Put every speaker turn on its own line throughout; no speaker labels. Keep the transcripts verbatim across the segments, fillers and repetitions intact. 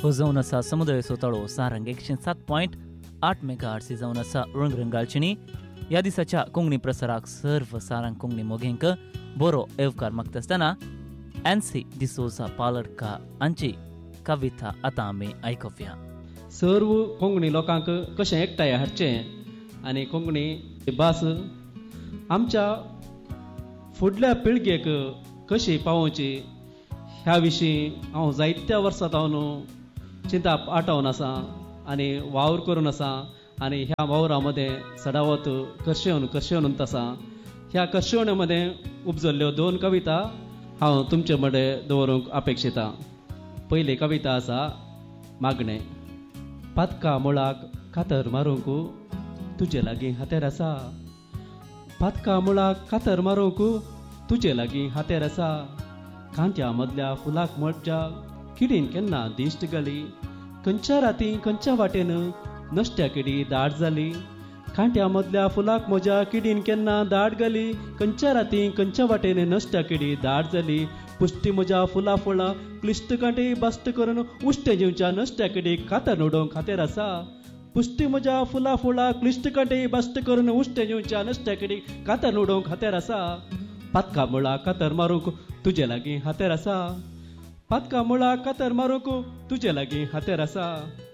हो जावन आसा समुदाय सोताळो सारंग एकशे सात पॉयंट आठ मेगाहर्ट्ज जावन आसा रंग रंगालचिनी. ह्या दिसाच्या कोंकणी प्रसाराक सर्व सारंग कोंकणी मोगेंक बरो येवकार मागता आसतना एनसी डिसोजा पालडका हांची कविता आतां आमी आयकुया.
सर्व कोंकणी लोकांक कशें एकठांय हाडचें आनी कोंकणी भास आमच्या फुडल्या पिळगेक कशी पावोवची ह्या विशीं हांव जायत्या वर्सां जावन चिंता आठवून आसा आनी वावर करून आसा आनी ह्या वावरा मदें सदावत करशेवन करशेवन आसा. ह्या करशेवणे मदें उपजल्ल्यो दोन कविता हांव तुमचे मदें दवरूंक अपेक्षिता. पयली कविता आसा मागणें. पातका मुळाक कातर मारूंक तुजे लागीं हातेर आसा. पातका मुळाक कातर मारूंक तुजे लागीं हातेर आसा. कांत्या मदल्या फुलाक मज्जा किडीन केन्ना दिश्ट घाली. खंयच्या राती खंयच्या वाटेन नश्ट्या किडी दाट जाली. कांट्या मदल्या फुलाक म्हज्या किडीन केन्ना दाट घाली. खंयच्या राती खंयच्या वाटेन नश्ट्या किडी दाट जाली. पुश्टी म्हज्या फुला फळां क्लिश्ट कांटे बस्ट करून उश्टे जिवच्या नश्ट्या किडीक कातर नोडोवंक खातीर आसा. पुश्टी म्हज्या फुला फळां क्लिश्ट कांटे बस्ट करून उश्टे जिवच्या नश्ट्या किडीक कातर नोडोवंक खातीर आसा. पातका मुळा कातर मारूंक तुजे लागीं हातेर आसा. पातका मुळा कातर मारूंक तुजे लागीं हातेर आसा.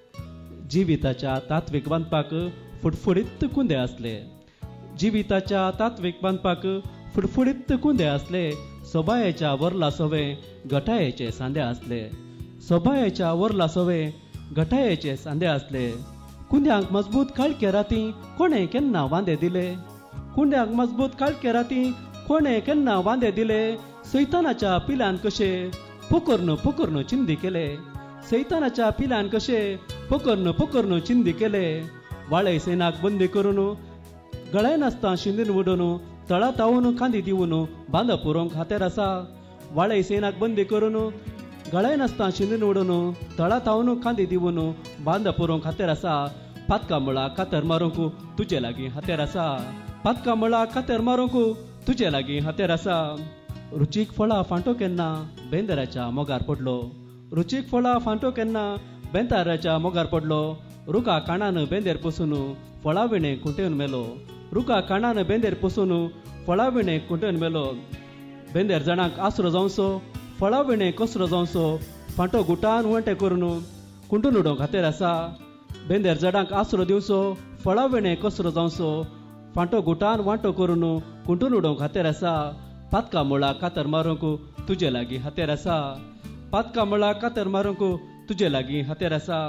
जिविताच्या तात्वीक बांदपाक फुडफुडीत कुंदे आसले. जिविताच्या तात्वीक बांदपाक फुडफुडीत कुंदे आसले. सोबायेच्या वरला सोवे गटायेचे सांदे आसले. सोबायेच्या वरला सोवे गटायेचे सांदे आसले. कुंद्यांक मजबूत काळके राती कोणे केन्ना वांदे दिले. कुंड्यांक मजबूत काळके राती कोणे केन्ना वांदे दिले. सैतानाच्या पिल्यान कशे पोकर्न पोकर्न चिंदी केले. सैतानाच्या पिल्यान कशे पोकर्न पोकर्न चिंदी केले. वाळे सेनाक बंदी करून गळे नासता शिंदीन उडोवन तळा तावून खांदी दिवन बांद पुरोवंक हातेर आसा. वाळे सेनाक बंदी करून गळे नासता शिंदीन उडोवन तळा तावून खांदी दिवन बांद पुरोवंक हातेर आसा. पातका मुळा कातर मारूंक तुजे लागीं हातेर आसा. पातका मुळा कातर मारूंक तुजे लागीं हातेर आसा. रुचीक फळां फांटो केन्ना बेंदराच्या मोगार पडलो. रुचीक फळां फांटो केन्ना बेंदाराच्या मोगार पडलो. रुका काणान बेंदेर पसून फळा विणे कुंटेवन मेलो. रुका काणान बेंदेर पसून फळा विणे कुंटेवन मेलो. बेंदेर जाणांक आसरो जावचो फळा विणे कसरो जावचो. फांटो गुटान वंटे करून कुंटून उडोवंक खातीर आसा. बेंदेर झाडांक आसरो दिवचो फळा विणे कसरो जावचो. फांटो गुटान वांटो करून कुंटून उडोवंक खातीर आसा. पातका मुळा कातर मारूंक तुजे लागीं हातेर आसा. पातका मुळा कातर मारूंक तुजे लागीं हातेर आसा.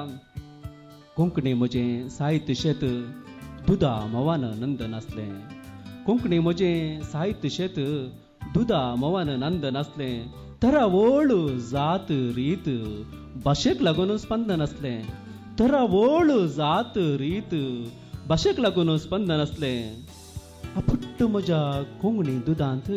कोंकणी म्हजें साहित्य शेत दुदा मोवान नंद नासलें. कोंकणी म्हजें साहित्य शेत दुदा मोवान नंद नासलें. तरा व्हड जात रीत भाशेक लागून स्पंद नासलें. तरा व्हड जात रीत भाशेक लागून स्पंद नासलें. आपुट्ट म्हज्या कोंकणी दुदांत.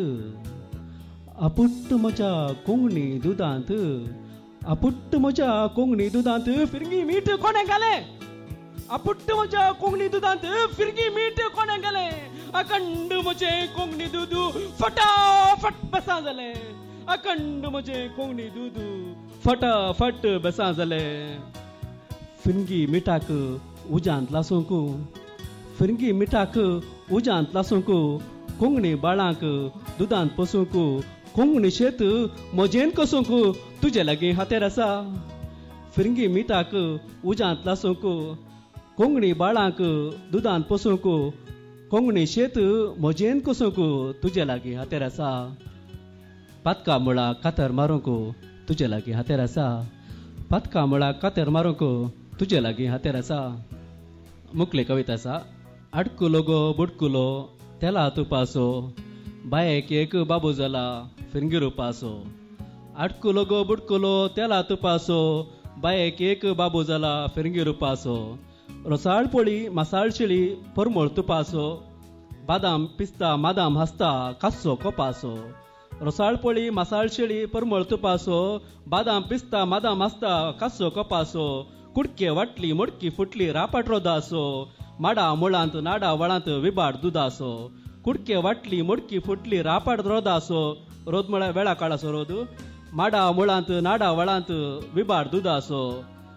आपुट्ट म्हज्या कोंकणी दुदांत. आपुट्ट म्हज्या कोंकणी दुदांत फिरगी मीठ कोणे घाले. आपुट्ट म्हज्या कोंकणी दुदांत फिरगी मीठ कोणे घाले. अखंड म्हजें कोंकणी दूद फटाफट बेसा जालें. अखंड म्हजें कोंकणी दूद फटाफट बेसा जालें. फिरगी मिठाक उज्यांत लासूंक. फिरगी मिठाक उज्यांत लासूंक कोंकणी बाळांक दुदांत पसूंक. कोंकणी शेत म्हजेन कसूंक तुजे लागीं हातेर आसा. फिरगी मिठाक उज्यांत लासूंक कोंकणी बाळांक दुदांत पसूंक. कोंकणी शेत म्हजेन कसूंक तुजे लागीं हातेर आसा. पातका मुळा कातर मारूंक तुजे लागीं हातेर आसा. पातका मुळा कातर मारूंक तुजे लागीं हातेर आसा. मुखली कविता आसा. आडकुलो गो बुडकुलो तेला तुपासो. बायेक एक बाबू जाला फिरगी रुपासो. आडकुलो गो बुडकुलो तेला तुपासो. बायेक एक बाबू जाला फिरगी रुपासो. रसाळ पोळी मसाळ शिळी परमळ तुपासो. बादाम पिस्ता मादाम हसता कास्सो कोपासो. रसाळ पोळी मसाळ शिळी परमळ तुपासो. बादाम पिस्ता मादाम हसता कास्सो कोपासो. कुडके वाटली मोडकी फुटली रापाट रोदासो. माडा मुळांत नाडा वळांत विबाड दुदासो. कुडके वाटली मोडकी फुटली रापाट रोदासो. रोद म्हळ्यार वेळा काळाचो रोद. माडा मुळांत नाडा वळांत विबाड दुदासो.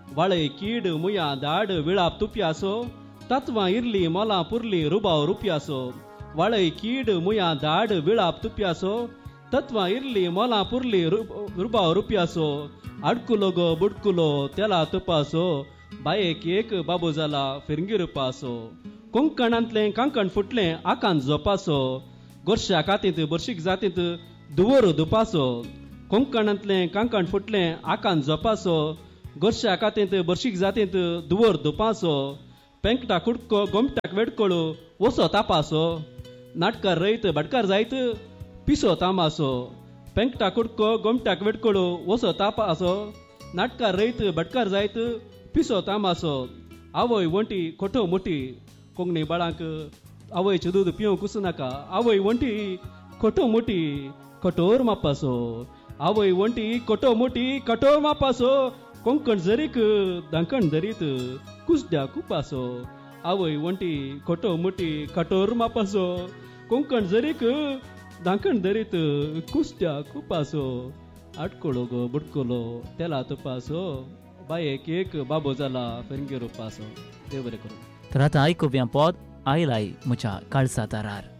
वाळे कीड मुया दाड विळाप तुप्यासो तत्वां इरली मोलां पुरली रुबाव रुपयासो वाळे कीड मुया दाड विळाप तुप्यासो तत्वां इरली मोलां पुरली रुबाव रुपयासो अडकुलो गो बुडकुलो तेला तुपासो बायेक एक बाबू जाला फिरंगी रुपासो कोंकणांतलें कांकण फुटलें आकांत जोपासो गोरश्या कातींत बर्शीक जातींत दुवर दुपासो कोंकणांतलें कांकण फुटलें आकांत जोपासो गोरश्या कातींत बर्शीक जातींत दुवर दुपासो पेंकटा कुडको गोमटाक वेडकोळो वसो तापासो नाटकार रयत भटकार जायत पिसो तामासो पेंकटा कुडको गोमटाक वेडकोळो वसो तापासो नाटकार रयत भटकार जायत पिसो तामासो आवय वंटी खोटो मोठी कोंकणी बाळांक आवयचें दूद पिवंक कुसनाका आवय वंटी खोटो मोठी कठोर मापासो आवय वंटी खोटो मोठी कठोर मापासो कोंकण जरीक दांकण धरीत कुसद्या कुपासो आवय वंटी खोटो मोठी कठोर मापासो कोंकण जरीक दांकण धरीत कुसद्या कुपासो आटकोळो गो बुडकोलो तेला तुपासो बायेक एक बाबो जाला फिरंगी रुपासो देव बरें करूं.
तर आतां आयकुया पद आयलाय म्हज्या काळसा दारार.